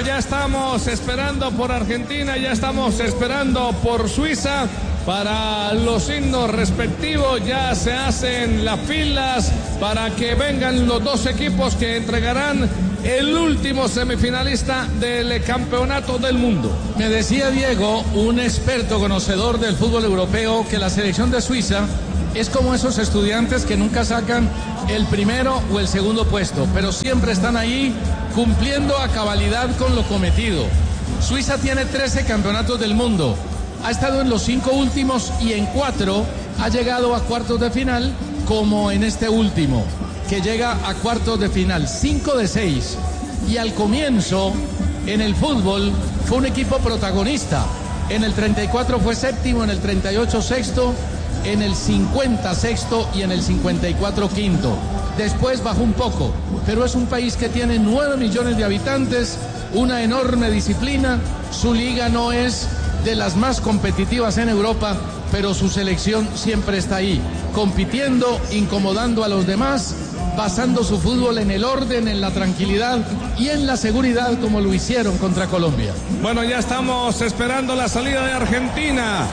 ya estamos esperando por Argentina, ya estamos esperando por Suiza. Para los himnos respectivos ya se hacen las filas para que vengan los dos equipos que entregarán el último semifinalista del campeonato del mundo. Me decía Diego, un experto conocedor del fútbol europeo, que la selección de Suiza es como esos estudiantes que nunca sacan el primero o el segundo puesto, pero siempre están ahí cumpliendo a cabalidad con lo cometido. Suiza tiene 13 campeonatos del mundo. Ha estado en los 5 últimos y en 4 ha llegado a cuartos de final, como en este último, que llega a cuartos de final, 5 de 6. Y al comienzo, en el fútbol, fue un equipo protagonista. En el 34 fue séptimo, en el 38 sexto, en el 50 sexto y en el 54 quinto. Después bajó un poco, pero es un país que tiene 9 millones de habitantes, una enorme disciplina. Su liga no es de las más competitivas en Europa, pero su selección siempre está ahí, compitiendo, incomodando a los demás, basando su fútbol en el orden, en la tranquilidad y en la seguridad, como lo hicieron contra Colombia. Bueno, ya estamos esperando la salida de Argentina.